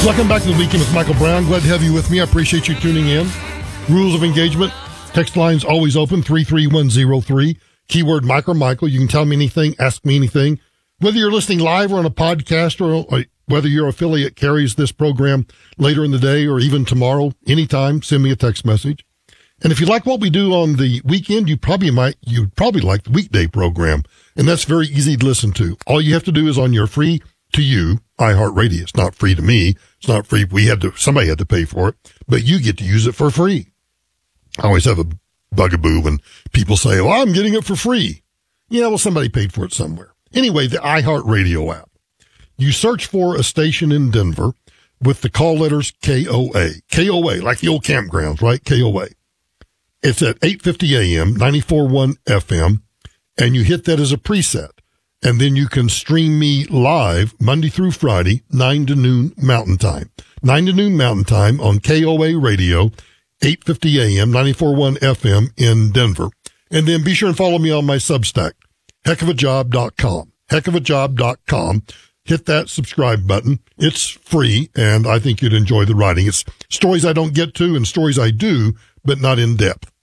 Welcome back to the Weekend with Michael Brown. Glad to have you with me. I appreciate you tuning in. Rules of engagement. Text lines always open, 33103. Keyword Mike or Michael. You can tell me anything, ask me anything. Whether you're listening live or on a podcast, or whether your affiliate carries this program later in the day or even tomorrow, anytime, send me a text message. And if you like what we do on the weekend, you'd probably like the weekday program. And that's very easy to listen to. All you have to do is on your free to you iHeartRadio. It's not free to me. It's not free. Somebody had to pay for it, but you get to use it for free. I always have a bugaboo when people say, well, I'm getting it for free. Yeah, well, somebody paid for it somewhere. Anyway, the iHeartRadio app. You search for a station in Denver with the call letters KOA. KOA, like the old campgrounds, right? KOA. It's at 8:50 a.m., 94.1 FM, and you hit that as a preset. And then you can stream me live Monday through Friday, 9 to noon Mountain Time. 9 to noon Mountain Time on KOA Radio, 8:50 a.m., 94.1 FM in Denver. And then be sure and follow me on my Substack, heckofajob.com. Heckofajob.com. Hit that subscribe button. It's free, and I think you'd enjoy the writing. It's stories I don't get to and stories I do, but not in depth.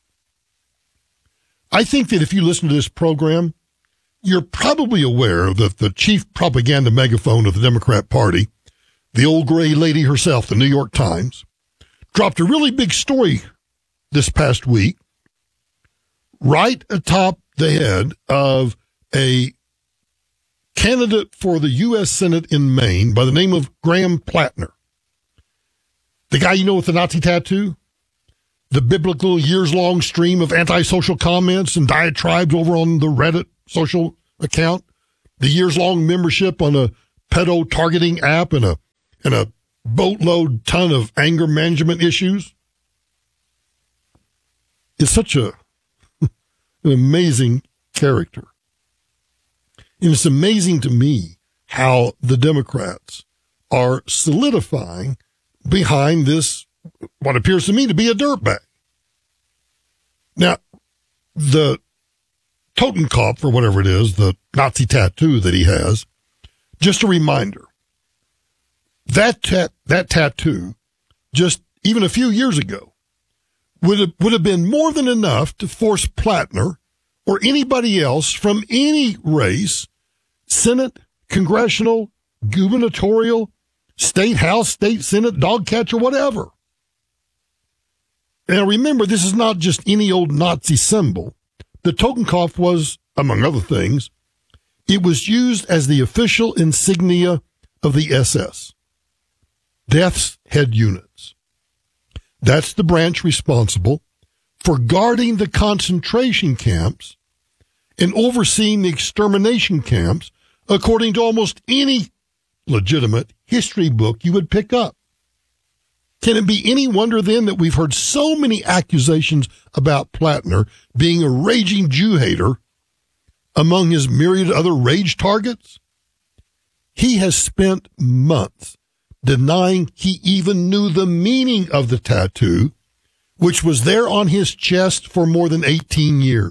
I think that if you listen to this program, you're probably aware that the chief propaganda megaphone of the Democrat Party, the old gray lady herself, the New York Times, dropped a really big story this past week right atop the head of a candidate for the U.S. Senate in Maine by the name of Graham Plattner. The guy you know with the Nazi tattoo? The biblical years-long stream of antisocial comments and diatribes over on the Reddit social account, the years-long membership on a pedo-targeting app and a boatload ton of anger management issues. It's such an amazing character. And it's amazing to me how the Democrats are solidifying behind this, what appears to me to be a dirtbag. Now, the Totenkopf, or whatever it is, the Nazi tattoo that he has, just a reminder, that tattoo, just even a few years ago, would have been more than enough to force Plattner or anybody else from any race, Senate, congressional, gubernatorial, state house, state senate, dog catcher, whatever. Now remember, this is not just any old Nazi symbol. The Totenkopf was, among other things, it was used as the official insignia of the SS, Death's Head Units. That's the branch responsible for guarding the concentration camps and overseeing the extermination camps, according to almost any legitimate history book you would pick up. Can it be any wonder then that we've heard so many accusations about Plattner being a raging Jew hater among his myriad other rage targets? He has spent months denying he even knew the meaning of the tattoo, which was there on his chest for more than 18 years.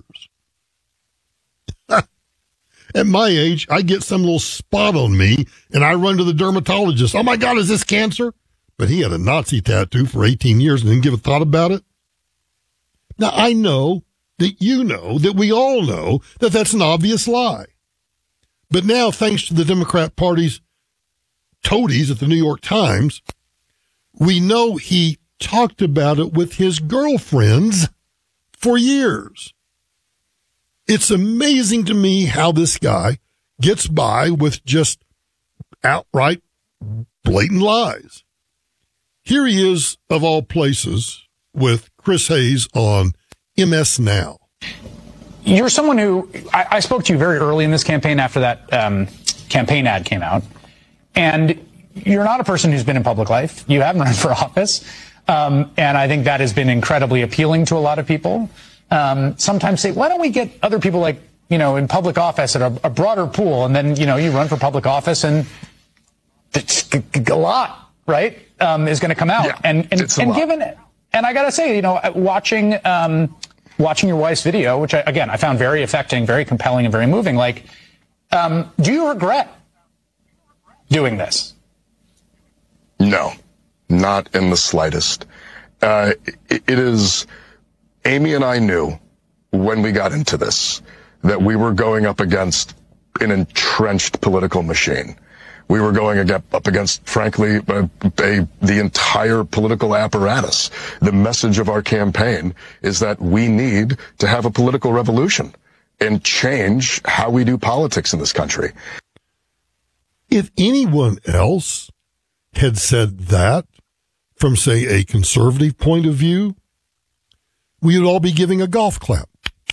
At my age, I get some little spot on me, and I run to the dermatologist. Oh, my God, is this cancer? But he had a Nazi tattoo for 18 years and didn't give a thought about it. Now, I know that you know, that we all know that that's an obvious lie. But now, thanks to the Democrat Party's toadies at the New York Times, we know he talked about it with his girlfriends for years. It's amazing to me how this guy gets by with just outright blatant lies. Here he is, of all places, with Chris Hayes on MS Now. You're someone who, I spoke to you very early in this campaign after that campaign ad came out. And you're not a person who's been in public life. You haven't run for office. And I think that has been incredibly appealing to a lot of people. Sometimes say, why don't we get other people like, you know, in public office at a broader pool? And then, you know, you run for public office and a lot, right, is going to come out. Yeah, and given, and I got to say, you know, watching your wife's video, which I found very affecting, very compelling, and very moving. Like, do you regret doing this? No, not in the slightest. It is, Amy and I knew when we got into this that we were going up against an entrenched political machine. We were going up against, frankly, the entire political apparatus. The message of our campaign is that we need to have a political revolution and change how we do politics in this country. If anyone else had said that from, say, a conservative point of view, we would all be giving a golf clap.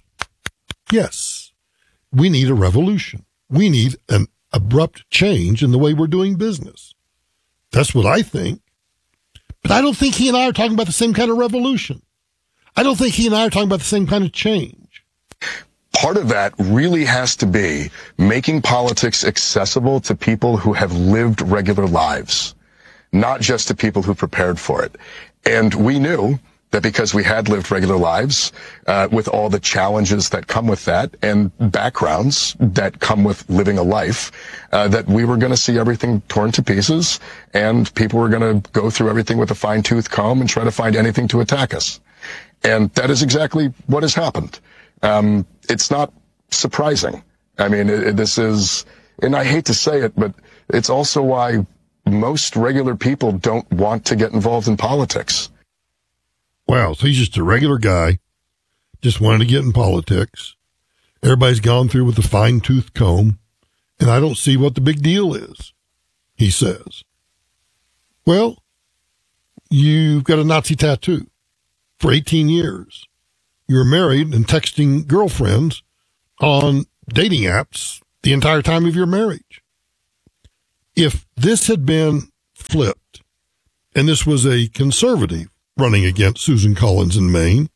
Yes, we need a revolution. We need an abrupt change in the way we're doing business. That's what I think. But I don't think he and I are talking about the same kind of revolution. I don't think he and I are talking about the same kind of change. Part of that really has to be making politics accessible to people who have lived regular lives, not just to people who prepared for it. And we knew that because we had lived regular lives, with all the challenges that come with that and backgrounds that come with living a life, that we were going to see everything torn to pieces and people were going to go through everything with a fine-tooth comb and try to find anything to attack us. And that is exactly what has happened. It's not surprising. I mean, this is, and I hate to say it, but it's also why most regular people don't want to get involved in politics. Wow, so he's just a regular guy, just wanted to get in politics. Everybody's gone through with a fine-tooth comb, and I don't see what the big deal is, he says. Well, you've got a Nazi tattoo for 18 years. You were married and texting girlfriends on dating apps the entire time of your marriage. If this had been flipped, and this was a conservative running against Susan Collins in Maine,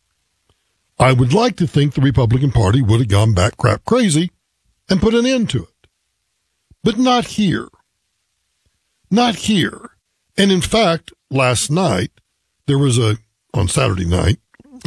I would like to think the Republican Party would have gone back crap crazy and put an end to it. But not here. Not here. And in fact, last night, there was on Friday night,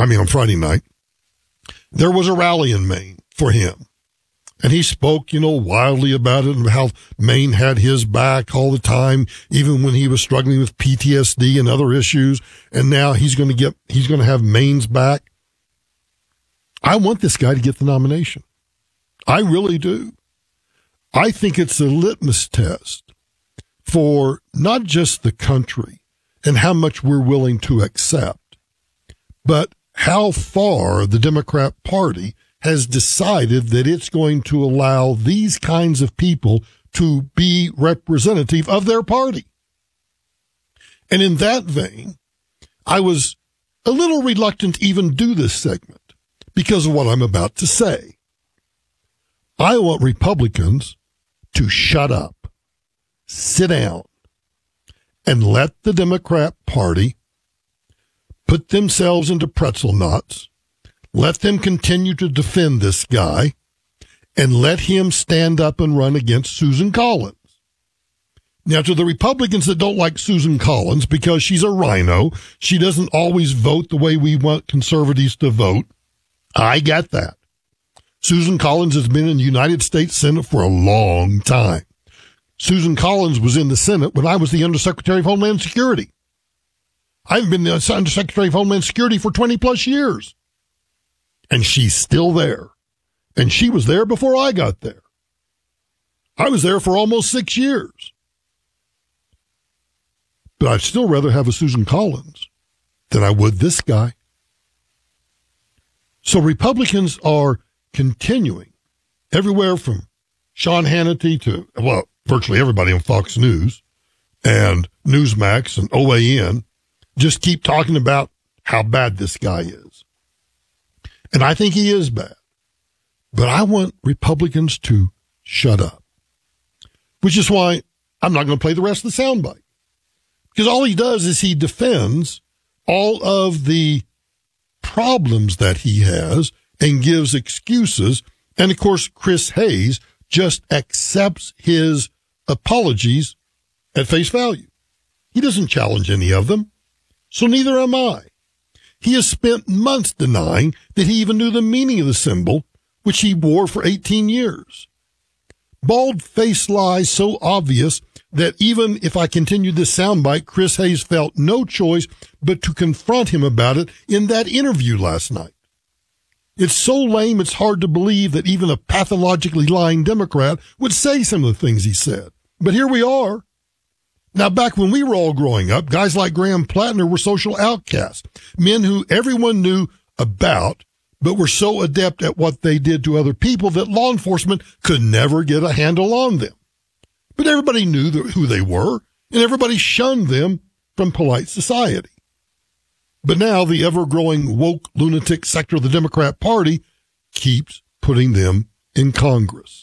there was a rally in Maine for him. And he spoke, wildly about it and how Maine had his back all the time, even when he was struggling with PTSD and other issues. And now he's going to have Maine's back. I want this guy to get the nomination. I really do. I think it's a litmus test for not just the country and how much we're willing to accept, but how far the Democrat Party has decided that it's going to allow these kinds of people to be representative of their party. And in that vein, I was a little reluctant to even do this segment because of what I'm about to say. I want Republicans to shut up, sit down, and let the Democrat Party put themselves into pretzel knots. Let them continue to defend this guy and let him stand up and run against Susan Collins. Now, to the Republicans that don't like Susan Collins because she's a rhino, she doesn't always vote the way we want conservatives to vote. I get that. Susan Collins has been in the United States Senate for a long time. Susan Collins was in the Senate when I was the Undersecretary of Homeland Security. I've been the Undersecretary of Homeland Security for 20 plus years. And she's still there. And she was there before I got there. I was there for almost 6 years. But I'd still rather have a Susan Collins than I would this guy. So Republicans are continuing everywhere from Sean Hannity to, virtually everybody on Fox News and Newsmax and OAN just keep talking about how bad this guy is. And I think he is bad. But I want Republicans to shut up. Which is why I'm not going to play the rest of the soundbite. Because all he does is he defends all of the problems that he has and gives excuses. And, of course, Chris Hayes just accepts his apologies at face value. He doesn't challenge any of them. So neither am I. He has spent months denying that he even knew the meaning of the symbol, which he wore for 18 years. Bald-faced lies so obvious that even if I continued this soundbite, Chris Hayes felt no choice but to confront him about it in that interview last night. It's so lame, it's hard to believe that even a pathologically lying Democrat would say some of the things he said. But here we are. Now, back when we were all growing up, guys like Graham Plattner were social outcasts, men who everyone knew about, but were so adept at what they did to other people that law enforcement could never get a handle on them. But everybody knew who they were, and everybody shunned them from polite society. But now the ever-growing woke lunatic sector of the Democrat Party keeps putting them in Congress.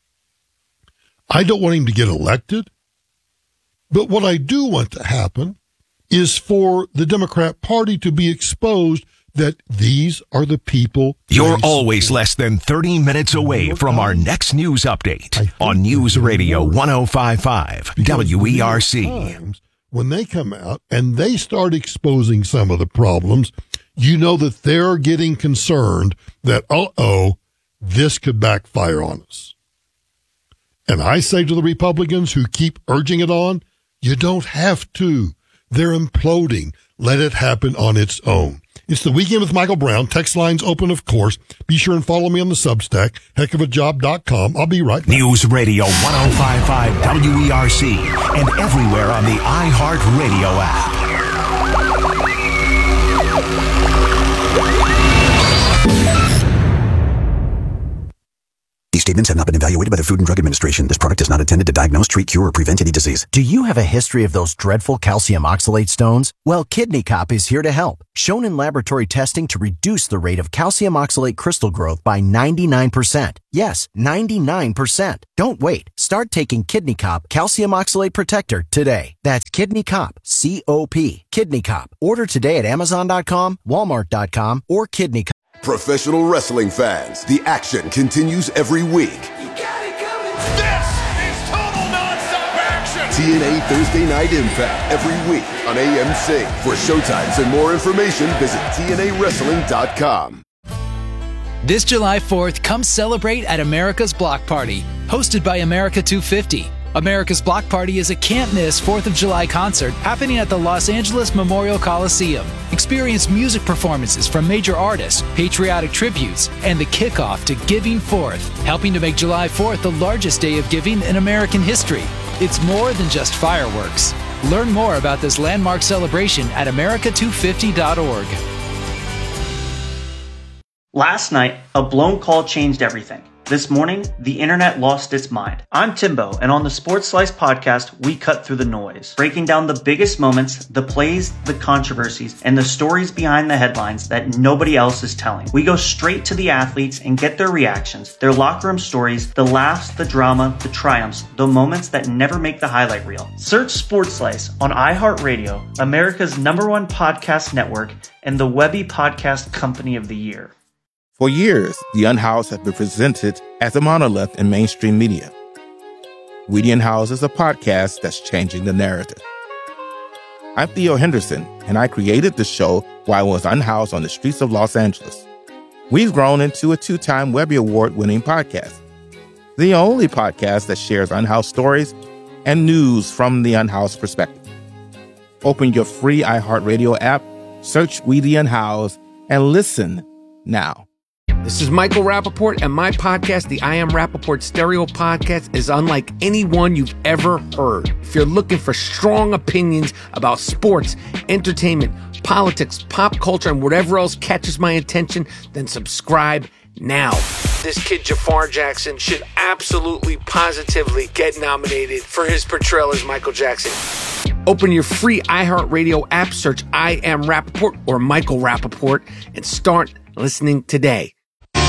I don't want him to get elected, but what I do want to happen is for the Democrat Party to be exposed that these are the people. You're always less than 30 minutes away from our next news update on News Radio 105.5 WERC. When they come out and they start exposing some of the problems, you know that they're getting concerned that, this could backfire on us. And I say to the Republicans who keep urging it on, you don't have to. They're imploding. Let it happen on its own. It's the Weekend with Michael Brown. Text lines open, of course. Be sure and follow me on the Substack, heckofajob.com. I'll be right back. News Radio 105.5 WERC and everywhere on the iHeartRadio app. These statements have not been evaluated by the Food and Drug Administration. This product is not intended to diagnose, treat, cure, or prevent any disease. Do you have a history of those dreadful calcium oxalate stones? Well, Kidney Cop is here to help. Shown in laboratory testing to reduce the rate of calcium oxalate crystal growth by 99%. Yes, 99%. Don't wait. Start taking Kidney Cop Calcium Oxalate Protector today. That's Kidney Cop, C-O-P. Kidney Cop. Order today at Amazon.com, Walmart.com, or Kidney Cop. Professional wrestling fans, the action continues every week. You got it coming. This is total nonstop action. TNA Thursday Night Impact every week on AMC. For showtimes and more information, visit TNAWrestling.com. This July 4th, come celebrate at America's Block Party, hosted by America 250. America's Block Party is a can't-miss 4th of July concert happening at the Los Angeles Memorial Coliseum. Experience music performances from major artists, patriotic tributes, and the kickoff to Giving Forth, helping to make July 4th the largest day of giving in American history. It's more than just fireworks. Learn more about this landmark celebration at america250.org. Last night, a blown call changed everything. This morning, the internet lost its mind. I'm Timbo, and on the Sports Slice podcast, we cut through the noise, breaking down the biggest moments, the plays, the controversies, and the stories behind the headlines that nobody else is telling. We go straight to the athletes and get their reactions, their locker room stories, the laughs, the drama, the triumphs, the moments that never make the highlight reel. Search Sports Slice on iHeartRadio, America's #1 podcast network, and the Webby Podcast Company of the Year. For years, the Unhoused have been presented as a monolith in mainstream media. We the Unhoused is a podcast that's changing the narrative. I'm Theo Henderson, and I created the show while I was unhoused on the streets of Los Angeles. We've grown into a 2-time Webby Award-winning podcast, the only podcast that shares unhoused stories and news from the unhoused perspective. Open your free iHeartRadio app, search We the Unhoused, and listen now. This is Michael Rappaport, and my podcast, the I Am Rappaport Stereo Podcast, is unlike any one you've ever heard. If you're looking for strong opinions about sports, entertainment, politics, pop culture, and whatever else catches my attention, then subscribe now. This kid, Jafar Jackson, should absolutely, positively get nominated for his portrayal as Michael Jackson. Open your free iHeartRadio app, search I Am Rappaport or Michael Rappaport, and start listening today.